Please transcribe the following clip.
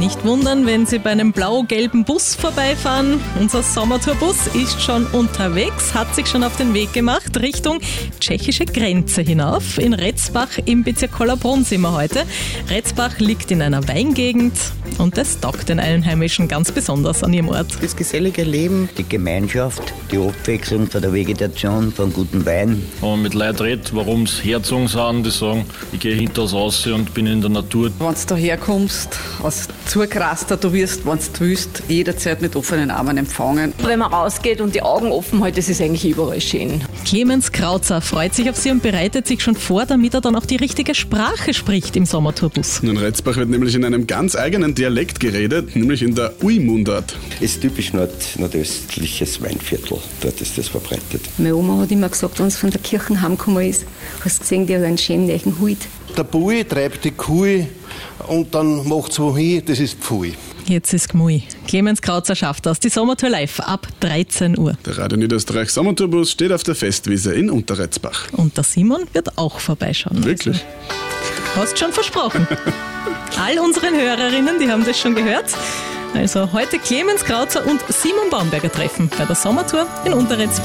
Nicht wundern, wenn Sie bei einem blau-gelben Bus vorbeifahren. Unser Sommertourbus ist schon unterwegs, hat sich schon auf den Weg gemacht Richtung tschechische Grenze hinauf. In Retzbach im Bezirk Kollabrunn sind wir heute. Retzbach liegt in einer Weingegend und das taugt den Einheimischen ganz besonders an ihrem Ort. Das gesellige Leben, Die Gemeinschaft, die Abwechslung von der Vegetation, von gutem Wein. Wenn man mit Leuten redet, warum sie hergezogen sind, die sagen, ich gehe hinter das raus und bin in der Natur. Wenn du daherkommst, als Zugraster, du wirst, wenn du willst, jederzeit mit offenen Armen empfangen. Wenn man rausgeht und die Augen offen hält, das ist eigentlich überall schön. Clemens Krautzer freut sich auf Sie und bereitet sich schon vor, damit er dann auch die richtige Sprache spricht im Sommertourbus. In Retzbach wird nämlich in einem ganz eigenen Dialekt geredet, nämlich in der Ui-Mundart. Ist typisch nordöstliches Weinviertel. Dort ist das verbreitet. Meine Oma hat immer gesagt, wenn sie von der Kirche heimgekommen ist, hast du gesehen, die hat einen schönen neuen Hut. Der Bui treibt die Kuh und dann macht es wohin, das ist Pfui. Jetzt ist Gmui. Clemens Krautzer schafft das. Die Sommertour live ab 13 Uhr. Der Radio Niederösterreich Sommertourbus steht auf der Festwiese in Unterretzbach. Und der Simon wird auch vorbeischauen. Wirklich? Hast schon versprochen. All unseren Hörerinnen, die haben das schon gehört. Also heute Clemens Krautzer und Simon Baumberger treffen bei der Sommertour in Unterretzbach.